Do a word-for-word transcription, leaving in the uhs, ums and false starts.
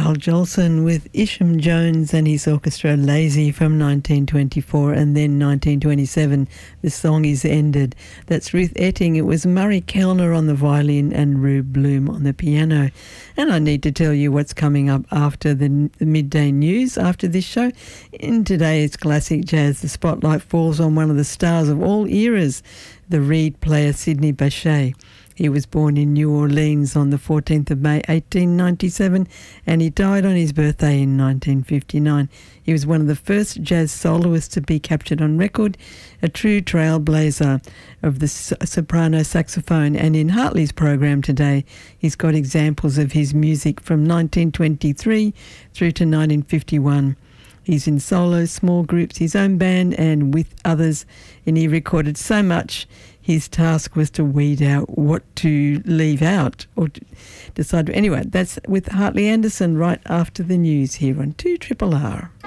Carl Jolson with Isham Jones and his orchestra Lazy from nineteen twenty-four, and then nineteen twenty-seven the song is ended. That's Ruth Etting. It was Murray Kellner on the violin and Rube Bloom on the piano. And I need to tell you what's coming up after the, the midday news after this show. In today's classic jazz, the spotlight falls on one of the stars of all eras, the reed player Sidney Bechet. He was born in New Orleans on the fourteenth of May eighteen ninety-seven, and he died on his birthday in nineteen fifty-nine. He was one of the first jazz soloists to be captured on record, a true trailblazer of the soprano saxophone. And in Hartley's program today, he's got examples of his music from nineteen twenty-three through to nineteen fifty-one. He's in solo, small groups, his own band, and with others, and he recorded so much. His task was to weed out what to leave out or to decide. Anyway, that's with Hartley Anderson right after the news here on two R R R.